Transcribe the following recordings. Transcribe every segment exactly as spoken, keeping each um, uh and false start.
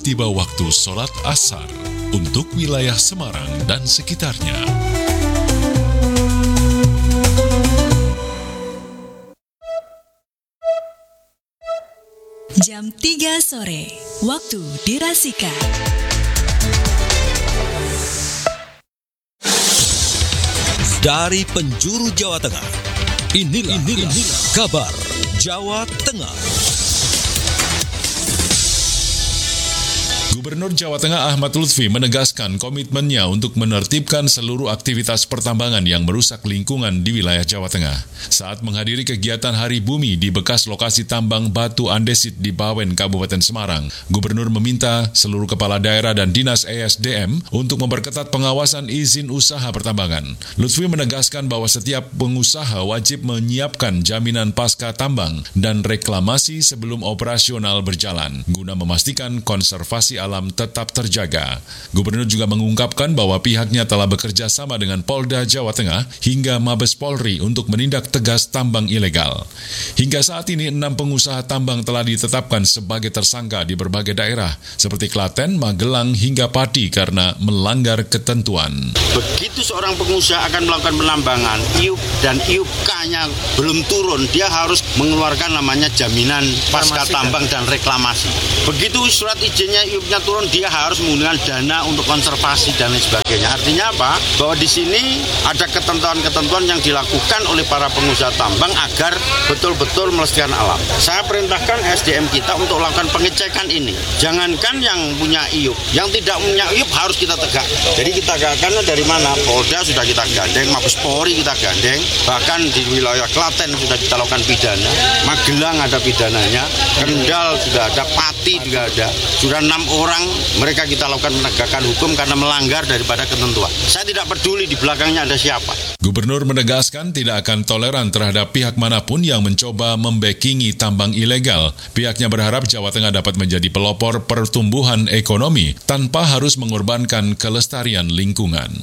tiba waktu sholat asar untuk wilayah Semarang dan sekitarnya. Jam tiga sore, waktu dirasika. Dari penjuru Jawa Tengah, inilah, inilah, inilah kabar Jawa Tengah. Gubernur Jawa Tengah Ahmad Lutfi menegaskan komitmennya untuk menertibkan seluruh aktivitas pertambangan yang merusak lingkungan di wilayah Jawa Tengah. Saat menghadiri kegiatan Hari Bumi di bekas lokasi tambang batu andesit di Bawen, Kabupaten Semarang, Gubernur meminta seluruh kepala daerah dan dinas E S D M untuk memperketat pengawasan izin usaha pertambangan. Lutfi menegaskan bahwa setiap pengusaha wajib menyiapkan jaminan pasca tambang dan reklamasi sebelum operasional berjalan, guna memastikan konservasi alam tetap terjaga. Gubernur juga mengungkapkan bahwa pihaknya telah bekerja sama dengan Polda Jawa Tengah hingga Mabes Polri untuk menindak tegas tambang ilegal. Hingga saat ini, enam pengusaha tambang telah ditetapkan sebagai tersangka di berbagai daerah, seperti Klaten, Magelang, hingga Pati karena melanggar ketentuan. Begitu seorang pengusaha akan melakukan penambangan, I U P dan I U P K-nya belum turun, dia harus mengeluarkan namanya jaminan pasca tambang dan reklamasi. Begitu surat izinnya I U P-nya turun, dia harus menggunakan dana untuk konservasi dan lain sebagainya. Artinya apa? Bahwa di sini ada ketentuan-ketentuan yang dilakukan oleh para pengusaha tambang agar betul-betul melestarikan alam. Saya perintahkan S D M kita untuk melakukan pengecekan ini. Jangankan yang punya I U P, yang tidak punya I U P harus kita tegak. Jadi kita tegakkan dari mana? Polda sudah kita gandeng, Mabes Polri kita gandeng, bahkan di wilayah Klaten sudah kita lakukan pidana, Magelang ada pidananya, Kendal sudah ada, Pati juga ada, sudah enam orang mereka kita lakukan penegakan hukum karena melanggar daripada ketentuan. Saya tidak peduli di belakangnya ada siapa. Gubernur menegaskan tidak akan toleran terhadap pihak manapun yang mencoba membackingi tambang ilegal. Pihaknya berharap Jawa Tengah dapat menjadi pelopor pertumbuhan ekonomi tanpa harus mengorbankan kelestarian lingkungan.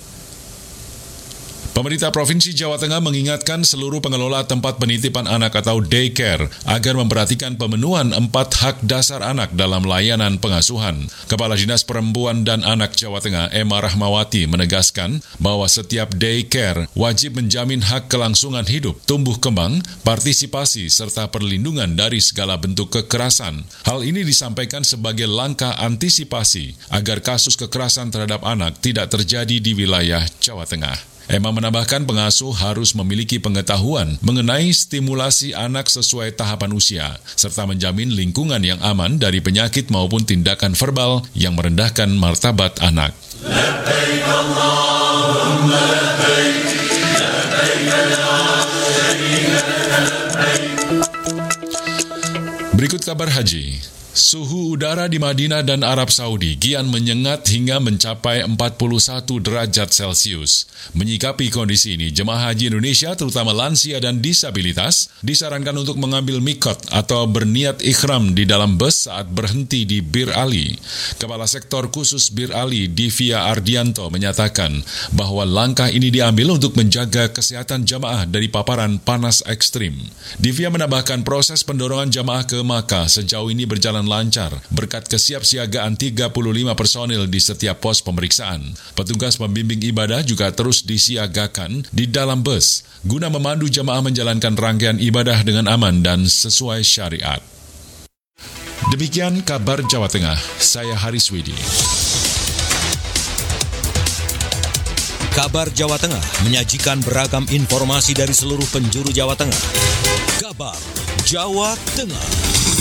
Pemerintah Provinsi Jawa Tengah mengingatkan seluruh pengelola tempat penitipan anak atau daycare agar memperhatikan pemenuhan empat hak dasar anak dalam layanan pengasuhan. Kepala Dinas Perempuan dan Anak Jawa Tengah, Emma Rahmawati, menegaskan bahwa setiap daycare wajib menjamin hak kelangsungan hidup, tumbuh kembang, partisipasi, serta perlindungan dari segala bentuk kekerasan. Hal ini disampaikan sebagai langkah antisipasi agar kasus kekerasan terhadap anak tidak terjadi di wilayah Jawa Tengah. Emma menambahkan pengasuh harus memiliki pengetahuan mengenai stimulasi anak sesuai tahapan usia, serta menjamin lingkungan yang aman dari penyakit maupun tindakan verbal yang merendahkan martabat anak. Labbaik Allahumma labbaik, labbaik la syarika lak labbaik. Berikut kabar haji. Suhu udara di Madinah dan Arab Saudi kian menyengat hingga mencapai empat puluh satu derajat Celcius. Menyikapi kondisi ini, jemaah haji Indonesia, terutama lansia dan disabilitas, disarankan untuk mengambil mikot atau berniat ikhram di dalam bus saat berhenti di Bir Ali. Kepala Sektor Khusus Bir Ali, Divya Ardianto, menyatakan bahwa langkah ini diambil untuk menjaga kesehatan jamaah dari paparan panas ekstrim. Divya menambahkan proses pendorongan jamaah ke Makkah sejauh ini berjalan lancar berkat kesiapsiagaan tiga puluh lima personil di setiap pos pemeriksaan. Petugas pembimbing ibadah juga terus disiagakan di dalam bus guna memandu jamaah menjalankan rangkaian ibadah dengan aman dan sesuai syariat. Demikian kabar Jawa Tengah, saya Haris Widi. Kabar Jawa Tengah menyajikan beragam informasi dari seluruh penjuru Jawa Tengah. Kabar Jawa Tengah.